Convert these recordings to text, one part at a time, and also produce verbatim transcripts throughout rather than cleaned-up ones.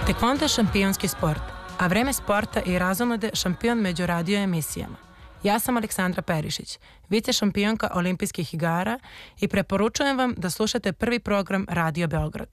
Tekvondo je šampionski sport, a vreme sporta i razonode šampion među radio emisijama. Ja sam Aleksandra Perišić, vice šampionka olimpijskih igara i preporučujem vam da slušate prvi program Radio Beograd.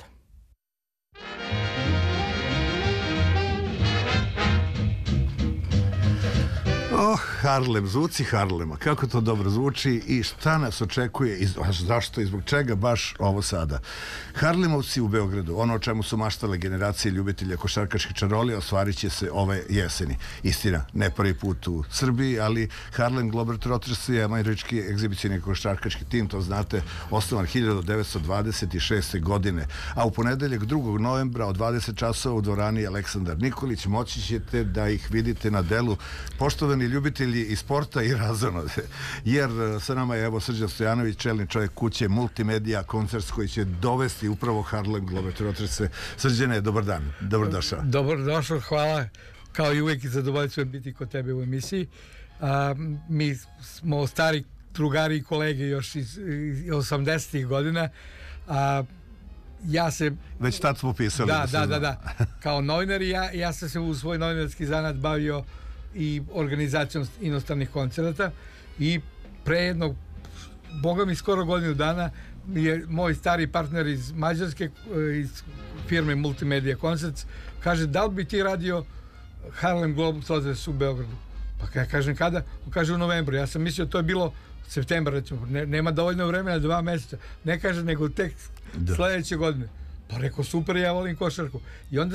Oh, Harlem, zvuci Harlema, kako to dobro zvuči i šta nas očekuje i zašto i zbog čega baš ovo sada. Harlemovci u Beogradu, ono o čemu su maštale generacije ljubitelja košarkaških čarolija, ostvarit će se ove jeseni. Istina, ne prvi put u Srbiji, ali Harlem Globetrotters je američki egzibicijni košarkaški tim, to znate, osnovan hiljadu devetsto dvadeset šeste. godine, a u ponedeljak drugog novembra od dvadeset časova u dvorani Aleksandar Nikolić moći ćete da ih vidite na delu. Poštovani ljubitelji i sporta i razonode, jer sa nama je evo Srđan Stojanović, čelni čovjek kuće Multimedija Koncerts, koji će dovesti upravo Harlem Globetrotters. Srđane, dobar dan, dobrodošao. Dobrodošao, hvala. Kao i uvijek zadovoljstvo je biti kod tebe u emisiji. A, mi smo stari drugari i kolege još iz, iz osamdesetih godina. A, ja se... Već tad smo pisali. Da, da, da, da. Kao novinar ja, ja sam se u svoj novinarski zanat bavio i organizacijom inostranih koncerata i pre jednog, boga mi skoro godinu dana, je moj stari partner iz Mađarske, iz firme Multimedija Concerts, kaže, da li bi ti radio Harlem Globetrotters u Beogradu? Pa ja kažem, kada? On kaže, u novembru. Ja sam mislio, to je bilo septembar, recimo, ne, nema dovoljno vremena, dva mjeseca. Ne kaže, nego tek da. Sljedeće godine. Pa rekao, super, ja volim košarku. I onda